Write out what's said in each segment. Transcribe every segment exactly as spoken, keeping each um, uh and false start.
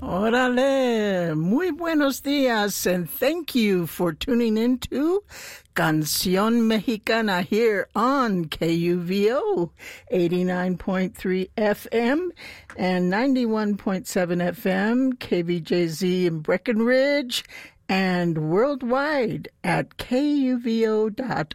Órale, muy buenos días, and thank you for tuning into Canción Mexicana here on K U V O eighty-nine point three F M and ninety-one point seven F M, K V J Z in Breckenridge, and worldwide at K U V O dot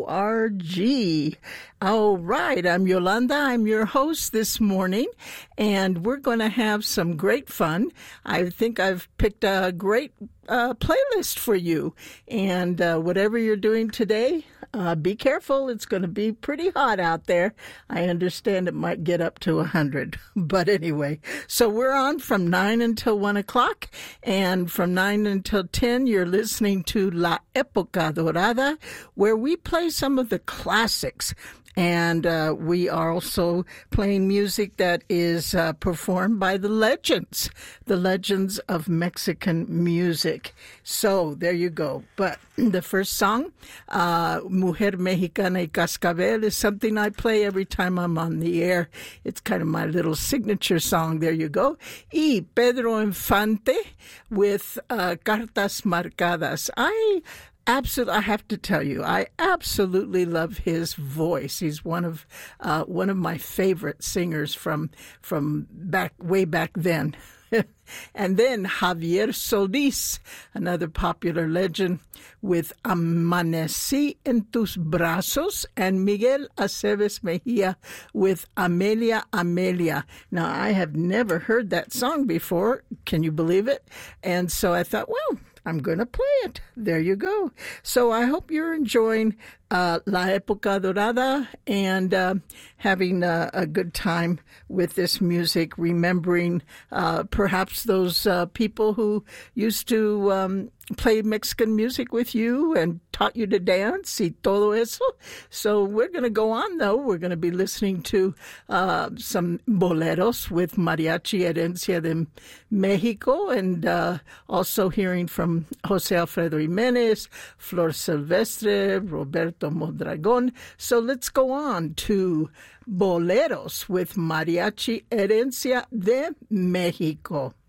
org. All right, I'm Yolanda. I'm your host this morning, and we're going to have some great fun. I think I've picked a great uh, playlist for you, and uh, whatever you're doing today, uh, be careful. It's going to be pretty hot out there. I understand it might get up to one hundred, but anyway. So we're on from nine until one o'clock, and from nine until ten, you're listening to La Época Dorada, where we play some of the classics. And uh, we are also playing music that is uh, performed by the legends, the legends of Mexican music. So there you go. But the first song, uh, Mujer Mexicana y Cascabel, is something I play every time I'm on the air. It's kind of my little signature song. There you go. Y Pedro Infante with uh, Cartas Marcadas. I... Absolutely, I have to tell you, I absolutely love his voice. He's one of uh, one of my favorite singers from from back way back then. And then Javier Solís, another popular legend, with Amanecí en tus brazos, and Miguel Aceves Mejía with Amelia, Amelia. Now, I have never heard that song before. Can you believe it? And so I thought, well, I'm going to play it. There you go. So I hope you're enjoying uh, La Época Dorada and uh, having uh, a good time with this music, remembering uh, perhaps those uh, people who used to um, play Mexican music with you and taught you to dance y todo eso. So we're going to go on, though. We're going to be listening to uh, some boleros with Mariachi Herencia de México, and uh, also hearing from José Alfredo Jiménez, Flor Silvestre, Roberto Mondragón. So let's go on to boleros with Mariachi Herencia de México.